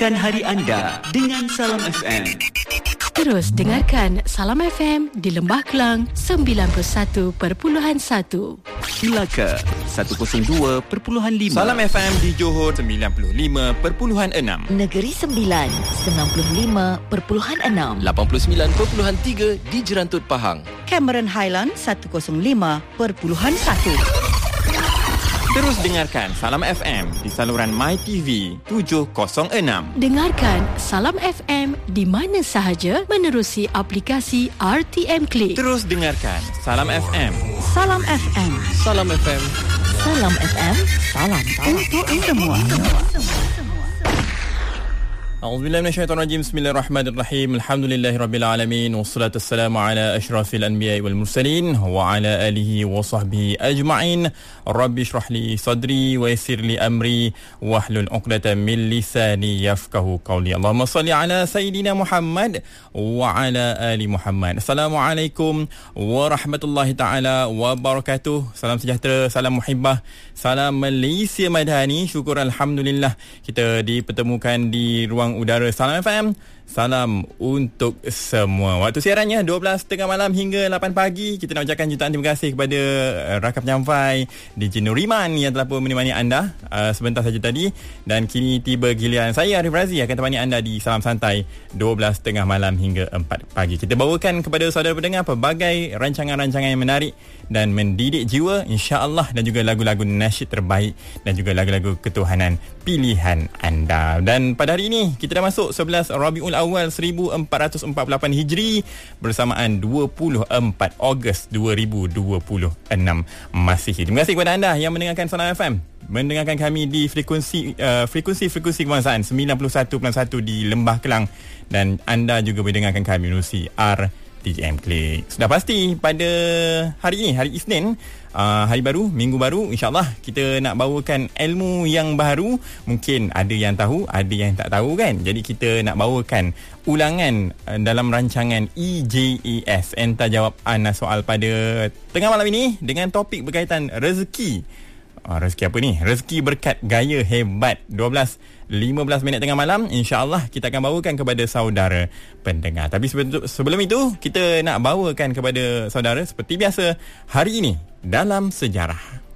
Mulakan hari anda dengan Salam FM. Terus dengarkan Salam FM di Lembah Kelang 91.1. Melaka 102.5. Salam FM di Johor 95.6. Negeri Sembilan 95.6. 89.3 di Jerantut Pahang. Cameron Highland 105.1. Terus dengarkan Salam FM di saluran MyTV 706. Dengarkan Salam FM di mana sahaja menerusi aplikasi RTM Click. Terus dengarkan Salam FM. Salam FM. Salam FM. Salam FM. Salam Untuk semua. A'udzubillahi minasyaitonirrajim. Bismillahirrahmanirrahim. Alhamdulillahirabbil alamin wassalatu wassalamu ala asyrafil anbiya'i wal mursalin wa ala alihi wa sahbihi ajma'in. Rabbi shrah li sadri wa yassir li amri wahlul 'uqdatam min lisani yafqahu qawli. Allahumma shalli ala sayidina Muhammad wa ala ali Muhammad. Assalamualaikum warahmatullahi taala wabarakatuh. Salam sejahtera, salam muhibbah, salam Malaysia Madani. Syukur alhamdulillah kita dipertemukan di ruang udara Salam FM. Salam untuk semua. Waktu siarannya 12.30 malam hingga 8 pagi. Kita nak ucapkan jutaan terima kasih kepada rakan penyampai DJ Nuriman yang telah pun menemani anda sebentar saja tadi. Dan kini tiba giliran saya, Arif Razi, akan temani anda di Salam Santai 12.30 malam hingga 4 pagi. Kita bawakan kepada saudara pendengar pelbagai rancangan-rancangan yang menarik dan mendidik jiwa, insya-Allah, dan juga lagu-lagu nasyid terbaik dan juga lagu-lagu ketuhanan pilihan anda. Dan pada hari ini kita dah masuk 11 Rabiul Awal 1448 Hijri bersamaan 24 Ogos 2026 Masihi. Terima kasih kepada anda yang mendengarkan Salam FM, mendengarkan kami di frekuensi kebangsaan 91.1 di Lembah Kelang, dan anda juga boleh dengarkan kami melalui RTM Click. Sudah pasti pada hari ini, hari Isnin, hari baru, minggu baru, insyaAllah kita nak bawakan ilmu yang baru. Mungkin ada yang tahu, ada yang tak tahu kan. Jadi kita nak bawakan ulangan dalam rancangan EJAS, Entah Jawab Anda Soal, pada tengah malam ini dengan topik berkaitan rezeki. Rezeki apa ni? Rezeki berkat gaya hebat. 12.15 tengah malam, insya-Allah kita akan bawakan kepada saudara pendengar. Tapi sebelum itu, kita nak bawakan kepada saudara seperti biasa hari ini dalam sejarah.